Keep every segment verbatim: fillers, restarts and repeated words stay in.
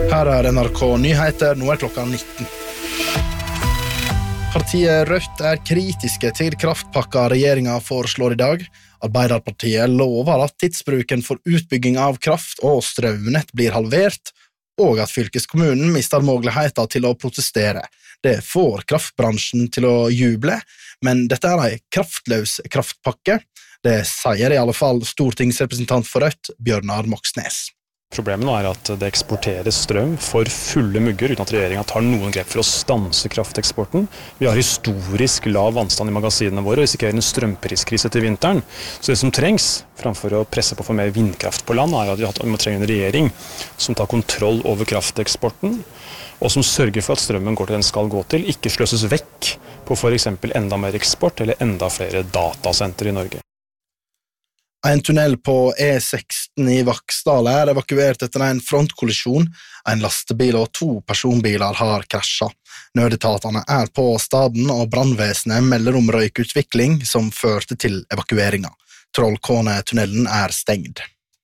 Her er N R K Nyheter, nå er klokka nitten. Partiet Rødt er kritiske til kraftpakka regjeringen foreslår i dag. Arbeiderpartiet lover at tidsbruken for utbygging av kraft og strømnett blir halvert, og at fylkeskommunen mister muligheten til å protestere. Det får kraftbransjen til å juble, men dette er en kraftløs kraftpakke. Det sier i alle fall stortingsrepresentant for Rødt, Bjørnar Moxnes. Problemet nå er at det eksporteres strøm for fulle mugger uten at regjeringen tar noen grep for å stanse krafteksporten. Vi har historisk lav vannstand i magasinene våre og risikerer en strømpriskrise til vinteren. Så det som trengs, framfor å presse på for mer vindkraft på land, er at vi må trenge en regjering som tar kontroll over krafteksporten, og som sørger for at strømmen går til den skal gå til, ikke sløses vekk på for eksempel enda mer eksport eller enda flere datasenter i Norge. En tunnel på E seksten i Vaksdal er evakuert etter en frontkollisjon. En lastebil og to personbiler har krasjet. Nødetatene er på staden, og brannvesenet melder om røykutvikling som førte til evakueringen. Trollkånetunnelen er stengt.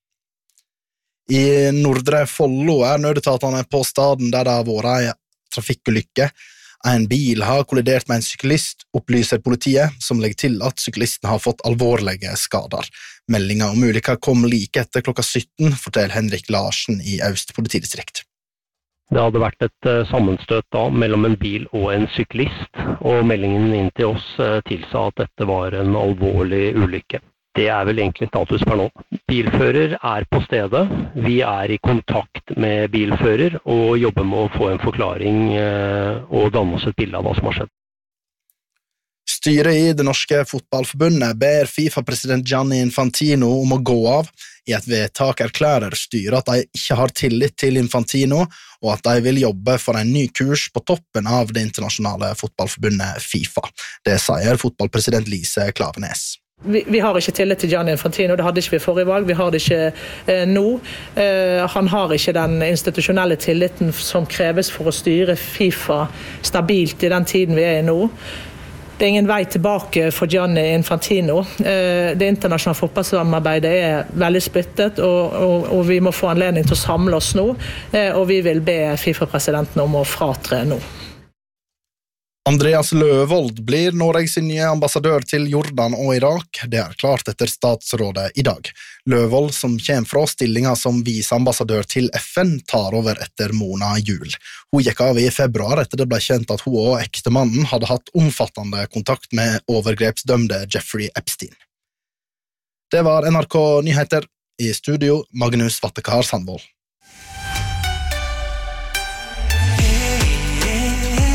I Nordre Follo er nødetatene på staden der det har vært en trafikkulykke. En bil har kollidert med en syklist, opplyser politiet, som legger til at syklisten har fått alvorlige skader. Meldingen om ulykka kom like etter klokka sytten, forteller Henrik Larsen i Aust politidistrikt. Det hadde vært et sammenstøt da mellom en bil og en syklist, og meldingen inn til oss tilsa at dette var en alvorlig ulykke. Det er vel egentlig status per nå. Bilfører er på stedet. Vi er i kontakt med bilfører og jobber med å få en forklaring og danne oss et bilde av hva som har skjedd. Styret i det norske fotballforbundet ber FIFA-president Gianni Infantino om å gå av. I et vedtak erklærer styret at de ikke har tillit til Infantino, og at de vil jobbe for en ny kurs på toppen av det internasjonale fotballforbundet FIFA. Det sier fotballpresident Lise Klaveness. Vi, vi har ikke tillit til Gianni Infantino, det hadde ikke vi i forrige valg, vi har det ikke eh, nå. Eh, han har ikke den institusjonelle tilliten som kreves for å styre FIFA stabilt i den tiden vi er i nå. Det er ingen vei tilbake for Gianni Infantino. Eh, det internasjonale fotballsamarbeidet er veldig splittet, og, og, og vi må få anledning til å samle oss nå, eh, og vi vil be FIFA-presidenten om å fratre nå. Andreas Løvold blir Norges nye ambassadør til Jordan og Irak. Det er klart etter statsrådet i dag. Løvold, som kommer fra stillingen som viseambassadør til F N, tar over etter Mona Juel. Hun gikk av i februar etter det ble kjent at hun og ektemannen hadde hatt omfattende kontakt med overgrepsdømte Jeffrey Epstein. Det var N R K Nyheter. I studio, Magnus Vattekar Sandvold.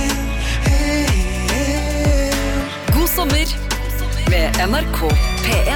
Sommer med N R K P en.